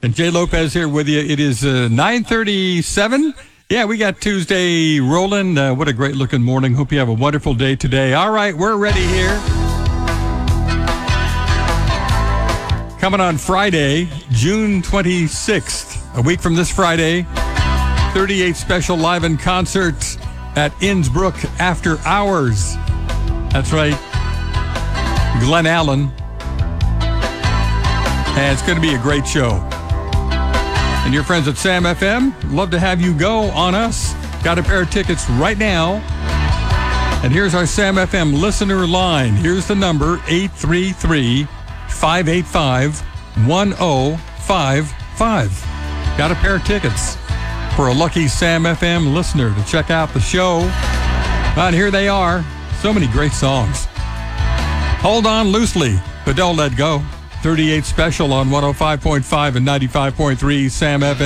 And Jay Lopez here with you. It is 9:37. Yeah, we got Tuesday rolling. What a great looking morning. Hope you have a wonderful day today. All right, we're ready here. Coming on Friday, June 26th, a week from this Friday, 38 special live in concerts at Innsbruck After Hours. That's right, Glen Allen. And it's going to be a great show. And your friends at Sam FM, love to have you go on us. Got a pair of tickets right now. And here's our Sam FM listener line. Here's the number, 833-585-1055. Got a pair of tickets for a lucky Sam FM listener to check out the show. And here they are. So many great songs. Hold on loosely, but don't let go. 38 special on 105.5 and 95.3 Sam FM.